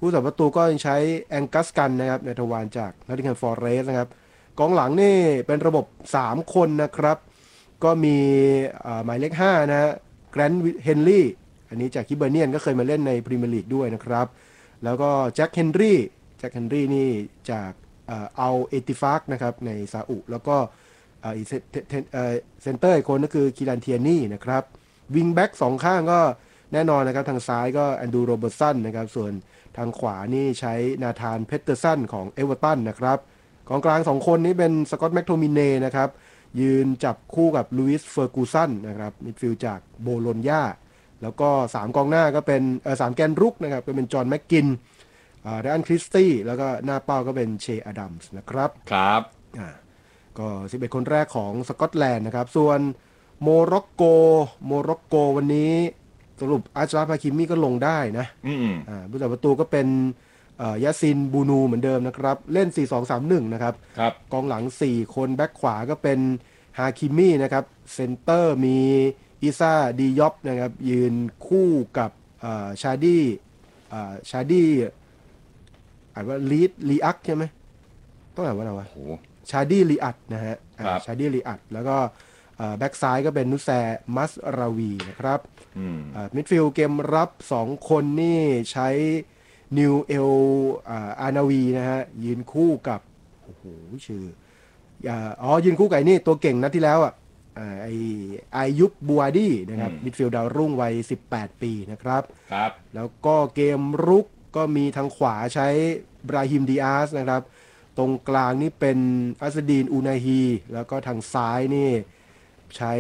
ผู้สาประตูก็ยังใช้แองกัสกันนะครับในทวารจากนอตติงแฮมฟอเรสต์นะครับกองหลังนี่เป็นระบบ3คนนะครับก็มีหมายเลข5นะฮะแกรนท์เฮนรี่อันนี้จากคิเบอร์เนียนก็เคยมาเล่นในพรีเมียร์ลีกด้วยนะครับแล้วก็แจ็คเฮนรี่นี่จากอัลเอติฟากนะครับในซาอุแล้วก็อีกเซนเตอร์อีกคนก็คือคิรันเทียนี่นะครับวิงแบ็ก2ข้างก็แน่นอนนะครับทางซ้ายก็แอนดรูโรเบอร์สันนะครับส่วนทางขวานี่ใช้นาธานเพเตอร์สันของเอเวอร์ตันนะครับกองกลาง2คนนี้เป็นสกอตแมคโทมิเน่นะครับยืนจับคู่กับลุยส์เฟอร์กูสันนะครับมิดฟิลด์จากโบโลญญาแล้วก็3กองหน้าก็เป็น3แกนรุกนะครับก็เป็นจอห์นแม็กกินไดอันคริสตี้แล้วก็หน้าเป้าก็เป็นเชอดัมส์นะครับครับก็11คนแรกของสกอตแลนด์นะครับส่วนโมร็อกโกวันนี้สรุปอาชราฟฮาคิมิก็ลงได้นะผู้จับประตูก็เป็นยาซินบูนูเหมือนเดิมนะครับเล่น 4-2-3-1 นะครับกองหลัง4คนแบ็คขวาก็เป็นฮาคิมินะครับเซนเตอร์มีอิซ่าดียอปนะครับยืนคู่กับชาดี้อ่านว่าลีอักใช่ไหมต้องอ่านว่าอะไรวะชาดี้ลีอัดนะฮะชาดี้ลีอัดแล้วก็แบ็กซ้ายก็เป็นนุแซมัสราวีนะครับมิดฟิลด์เกมรับ2คนนี่ใช้นิวเอลอานาวีนะฮะยืนคู่กับโอ้โหชื่อยืนคู่กับนี่ตัวเก่งนัดที่แล้วอายุบบัวดี้นะครับมิดฟิลด์ดาวรุ่งวัย18ปีนะครับแล้วก็เกมรุกก็มีทางขวาใช้บราฮิมดิอาสนะครับตรงกลางนี่เป็นอัสดีนอูนาฮีแล้วก็ทางซ้ายนี่ใช้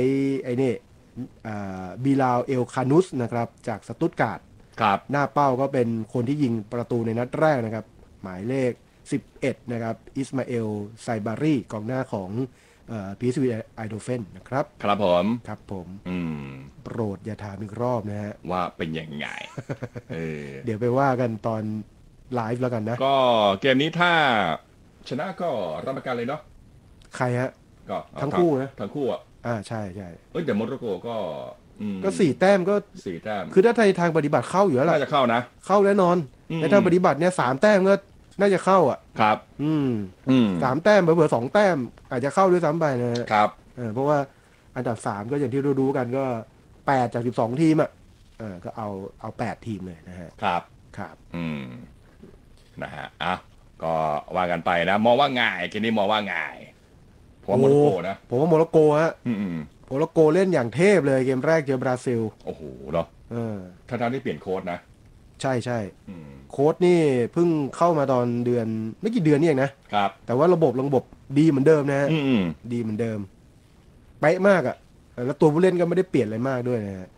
บิลาเอลคานุสนะครับจากสตุตการ์ดหน้าเป้าก็เป็นคนที่ยิงประตูในนัดแรกนะครับหมายเลข11นะครับอิสมาเอลไซบารีกองหน้าของพีซวีไอโดเฟนนะครับผมโปรดอย่าถามอีกรอบนะฮะว่าเป็นยังไงเดี๋ยวไปว่ากันตอนไลฟ์แล้วกันนะก็เกมนี้ถ้าชนะก็รับประกันเลยเนาะใครฮะก็ทั้งคู่นะทั้งคู่ใช่แต่โมร็อกโกก็ 4 แต้มก็ 4 แต้มคือถ้าทางปฏิบัติเข้าอยู่แล้วล่ะน่าจะเข้านะเข้าแน่นอนในทางปฏิบัติเนี่ย3 แต้มก็น่าจะเข้าครับ 3 แต้มเผื่อ2 แต้มอาจจะเข้าด้วยซ้ำไปนะครับเพราะว่าอันดับ3ก็อย่างที่รู้กันก็8จาก12ทีมก็เอา8ทีมเลยนะฮะครับนะฮะก็ว่ากันไปนะมองว่าง่ายเกมนี้มองว่าง่ายผมว่าโมร็อกโกนะผมว่าโมร็อกโกฮะโมร็อกโกเล่นอย่างเทพเลยเกมแรกเจอบราซิลโอ้โหเนาะทั้งที่เปลี่ยนโค้ชนะใช่โค้ชนี่เพิ่งเข้ามาตอนเดือนไม่กี่เดือนนี่เองนะครับแต่ว่าระบบดีเหมือนเดิมนะฮะดีเหมือนเดิมเป๊ะมากแล้วตัวผู้เล่นก็ไม่ได้เปลี่ยนอะไรมากด้วยนะฮะ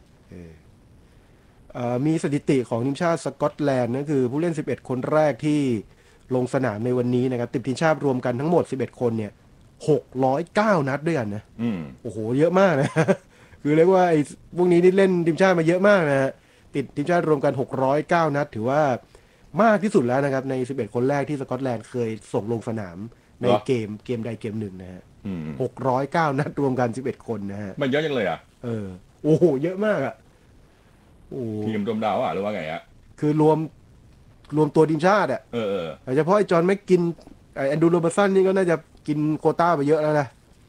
มีสถิติของทีมชาติสกอตแลนด์นั่นคือผู้เล่น11คนแรกที่ลงสนามในวันนี้นะครับติดทีมชาติรวมกันทั้งหมด11คนเนี่ย609นัดด้วยกันนะโอ้โหเยอะมากนะคือเรียกว่าไอ้พวกนี้นี่เล่นทีมชาติมาเยอะมากนะฮะติดทีมชาติรวมกัน609นัดถือว่ามากที่สุดแล้วนะครับใน11คนแรกที่สกอตแลนด์เคยส่งลงสนามในเกมใดเกมหนึ่งนะฮะ609นัดรวมกัน11คนนะฮะมันเยอะจังเลยโอ้โหเยอะมากทีมรวมดาวหรือว่าไงคือรวมตัวทีมชาติโดยเฉพาะไอ้จอห์นแม็กกินแอนดรูโรเบอร์สันนี่ก็น่าจะกินโควต้าไปเยอะแล้วนะ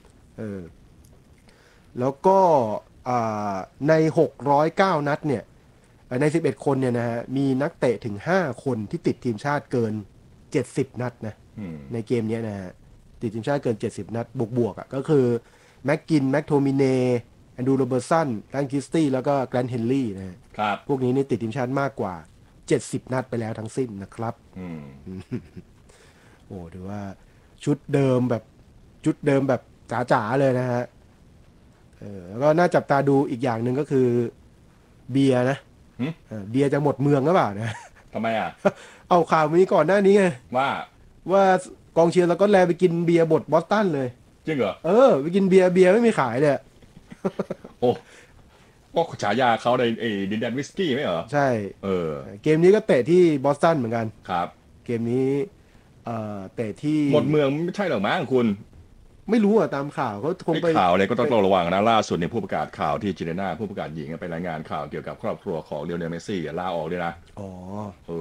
แล้วก็ใน609นัดเนี่ยใน11คนเนี่ยนะฮะมีนักเตะถึง5คนที่ติดทีมชาติเกิน70นัดนะในเกมนี้นะฮะติดทีมชาติเกิน70นัดบวกก็คือแม็กกินแม็กโทมิเน่แอนดรูโรเบอร์สันแดนคิสตี้แล้วก็แกรนท์เฮนรี่นะครับพวกนี้นี่ติดทีมชาติมากกว่า70นัดไปแล้วทั้งสิ้นนะครับโอ้ถือว่าชุดเดิมแบบจ๋าๆเลยนะฮะแล้วก็น่าจับตาดูอีกอย่างหนึ่งก็คือเบียร์นะเบียร์จะหมดเมืองหรือเปล่านะทำไมเอาข่าวนี้ก่อนหน้านี้ไงว่ากองเชียร์แล้วก็แลไปกินเบียร์บดบอสตันเลยจริงเหรอไปกินเบียร์ไม่มีขายเลยโอ้ก็ฉายาเขาในดินแดนวิสกี้ไม่เหรอใช่เกมนี้ก็เตะที่บอสตันเหมือนกันครับเกมนี้เตะที่หมดเมืองไม่ใช่หรอมั้งคุณไม่รู้ตามข่าวเขาคงไปข่าวอะไรก็ต้องระวังนะล่าสุดเนี่ยผู้ประกาศข่าวที่เจเนน่าผู้ประกาศหญิงไปรายงานข่าวเกี่ยวกับครอบครัวของเลโอเนลเมสซี่ลาออกด้วยนะ